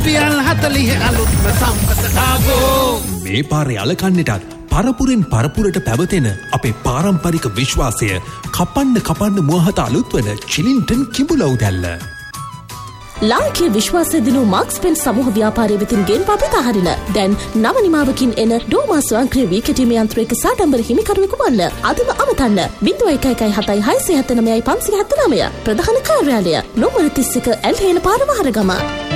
රුපියල් 40 අලුත්ම සම්පත ආවෝ. මේ පාරේ අලකන්නටත් පරපුරෙන් පරපුරට පැවතෙන අපේ පාරම්පරික විශ්වාසය කපන්න මුවහත අලුත් වන චිලින්ටන් කිඹුලව් දැල්ල. ලාංකීය විශ්වාසය දිනු මාක්ස් පෙන් සමූහ ව්‍යාපාරය වෙතින් ගෙන් පපිත හරින දැන් නව නිමාවකින් එන ඩෝමා ස්වයංක්‍රීය වී කැටීම යන්ත්‍රයක සාඩම්බර හිමිකරුවෙකු වන්න. අදම අමතන්න 0117 679 579 ප්‍රධාන කාර්යාලය නොමර 31 ඇල්හේන පාර මහරගම.